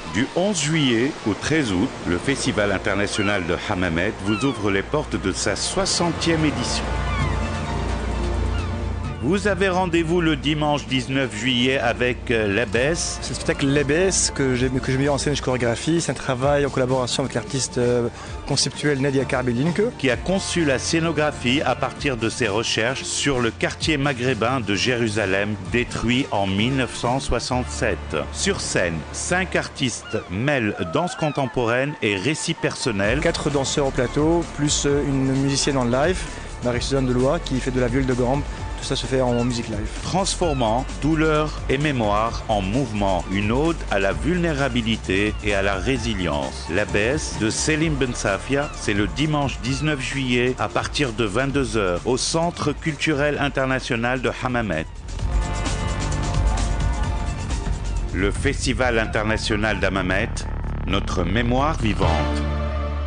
Du 11 juillet au 13 août, le Festival international de Hammamet vous ouvre les portes de sa 60e édition. Vous avez rendez-vous le dimanche 19 juillet avec Lebes. C'est le spectacle Lebes que j'ai mis en scène et je chorégraphie. C'est un travail en collaboration avec l'artiste conceptuelle Nadia Karbelinke, qui a conçu la scénographie à partir de ses recherches sur le quartier maghrébin de Jérusalem, détruit en 1967. Sur scène, 5 artistes mêlent danse contemporaine et récit personnel. 4 danseurs au plateau, plus une musicienne en live, Marie-Suzanne Deloy, qui fait de la viole de gambe. Tout ça se fait en musique live. Transformant douleur et mémoire en mouvement, une ode à la vulnérabilité et à la résilience. La baisse de Selim Ben Safia, c'est le dimanche 19 juillet à partir de 22h au Centre culturel international de Hammamet. Le Festival international d'Hammamet, notre mémoire vivante.